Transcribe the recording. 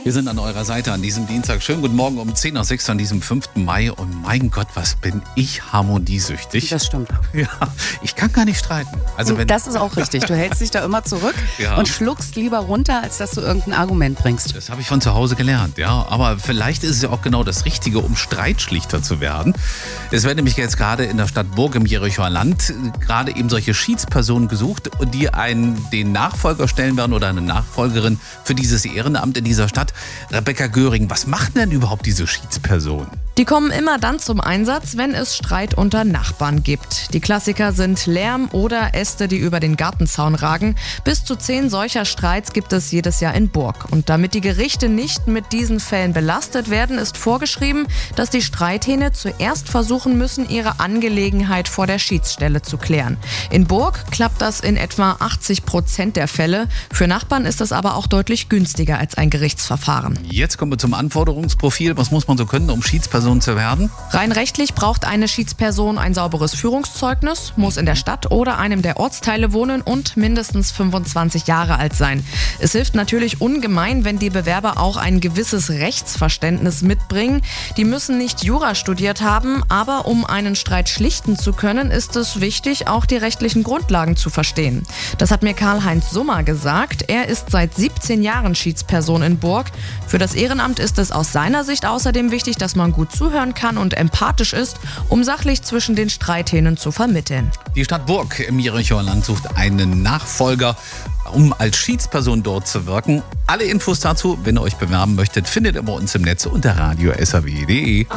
Wir sind an eurer Seite an diesem Dienstag. Schönen guten Morgen um 10 nach 6 an diesem 5. Mai. Und mein Gott, was bin ich harmoniesüchtig. Das stimmt. Ja, ich kann gar nicht streiten. Also Das ist auch richtig. Du hältst dich da immer zurück und schluckst lieber runter, als dass du irgendein Argument bringst. Das habe ich von zu Hause gelernt, ja. Aber vielleicht ist es ja auch genau das Richtige, um Streitschlichter zu werden. Es werden nämlich jetzt gerade in der Stadt Burg im Jerichoer Land gerade eben solche Schiedspersonen gesucht, die den Nachfolger stellen werden oder eine Nachfolgerin für dieses Ehrenamt in dieser Stadt. Rebecca Göring, was machen denn überhaupt diese Schiedspersonen? Die kommen immer dann zum Einsatz, wenn es Streit unter Nachbarn gibt. Die Klassiker sind Lärm oder Äste, die über den Gartenzaun ragen. Bis zu 10 solcher Streits gibt es jedes Jahr in Burg. Und damit die Gerichte nicht mit diesen Fällen belastet werden, ist vorgeschrieben, dass die Streithähne zuerst versuchen müssen, ihre Angelegenheit vor der Schiedsstelle zu klären. In Burg klappt das in etwa 80% der Fälle. Für Nachbarn ist das aber auch deutlich günstiger als ein Gerichtsverfahren. Jetzt kommen wir zum Anforderungsprofil. Was muss man so können, um Schiedsperson zu werden? Rein rechtlich braucht eine Schiedsperson ein sauberes Führungszeugnis, muss in der Stadt oder einem der Ortsteile wohnen und mindestens 25 Jahre alt sein. Es hilft natürlich ungemein, wenn die Bewerber auch ein gewisses Rechtsverständnis mitbringen. Die müssen nicht Jura studiert haben, aber um einen Streit schlichten zu können, ist es wichtig, auch die rechtlichen Grundlagen zu verstehen. Das hat mir Karl-Heinz Summer gesagt. Er ist seit 17 Jahren Schiedsperson in Burg. Für das Ehrenamt ist es aus seiner Sicht außerdem wichtig, dass man gut zuhören kann und empathisch ist, um sachlich zwischen den Streithähnen zu vermitteln. Die Stadt Burg im Jerichoer Land sucht einen Nachfolger, um als Schiedsperson dort zu wirken. Alle Infos dazu, wenn ihr euch bewerben möchtet, findet ihr bei uns im Netz unter radio.saw.de.